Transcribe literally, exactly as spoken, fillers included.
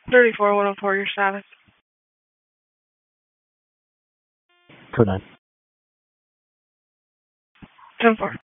thirty-four, one oh four, your status. Code nine. ten four.